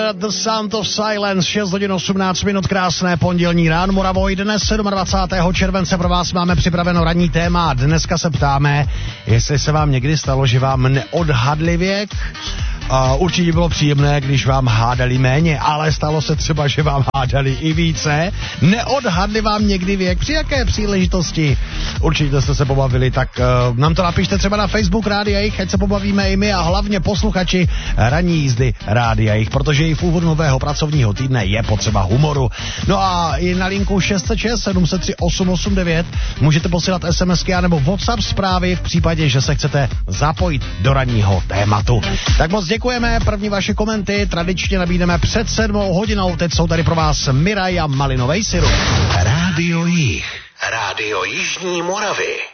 The Sound of Silence, 6 hodin 18 minut, krásné pondělní ráno Moravoj. Dnes 27. července pro vás máme připraveno ranní téma. Dneska se ptáme, jestli se vám někdy stalo, že vám neodhadli věk. Určitě bylo příjemné, když vám hádali méně, ale stalo se třeba, že vám hádali i více. Neodhadli vám někdy věk, při jaké příležitosti? Určitě jste se pobavili, tak nám to napište třeba na Facebook Rádia Jich, ať se pobavíme i my a hlavně posluchači ranní jízdy Rádia Jich, protože i v úvodu nového pracovního týdne je potřeba humoru. No a i na linku 606 703 889 můžete posílat SMSky anebo WhatsApp zprávy v případě, že se chcete zapojit do ranního tématu. Tak moc děkujeme, první vaše komenty tradičně nabídneme před 7 hodinou, teď jsou tady pro vás Miraj a Malinovej sirup. Rádio Jich, Rádio Jižní Moravy.